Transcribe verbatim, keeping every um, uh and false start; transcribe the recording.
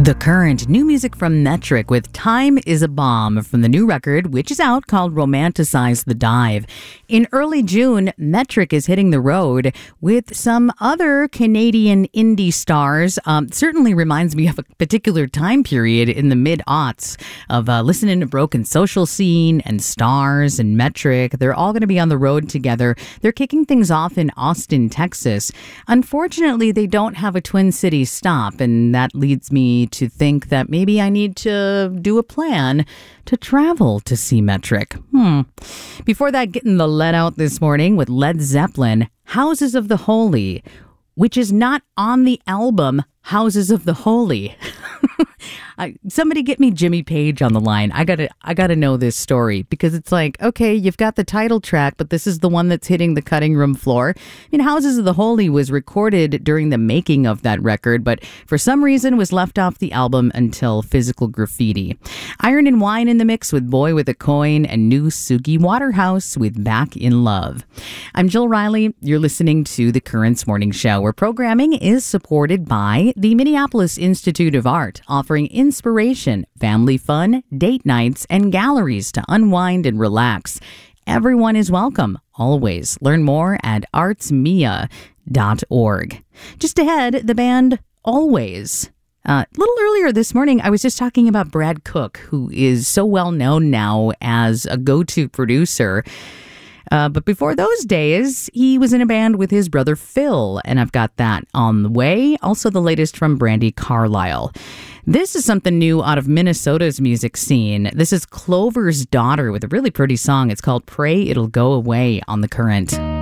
The Current, new music from Metric with Time is a Bomb from the new record, which is out, called Romanticize the Dive. In early June, Metric is hitting the road with some other Canadian indie stars. Um, certainly reminds me of a particular time period in the mid-aughts of uh, listening to Broken Social Scene and Stars and Metric. They're all going to be on the road together. They're kicking things off in Austin, Texas. Unfortunately, they don't have a Twin Cities stop, and that leads me to think that maybe I need to do a plan to travel to see Metric. Hmm. Before that, getting the lead out this morning with Led Zeppelin, Houses of the Holy, which is not on the album Houses of the Holy. I, somebody get me Jimmy Page on the line. I gotta, I gotta know this story, because it's like, okay, you've got the title track, but this is the one that's hitting the cutting room floor. I mean, Houses of the Holy was recorded during the making of that record, but for some reason was left off the album until Physical Graffiti. Iron and Wine in the mix with Boy with a Coin, and new Suki Waterhouse with Back in Love. I'm Jill Riley. You're listening to The Currents Morning Show, where programming is supported by the Minneapolis Institute of Art, offering inspiration, family fun, date nights, and galleries to unwind and relax. Everyone is welcome, always. Learn more at arts mia dot org. Just ahead, the band Always. Uh, a little earlier this morning, I was just talking about Brad Cook, who is so well known now as a go-to producer. Uh, but before those days, he was in a band with his brother Phil, and I've got that on the way. Also, the latest from Brandi Carlile. This is something new out of Minnesota's music scene. This is Clover's Daughter with a really pretty song. It's called Pray It'll Go Away on The Current.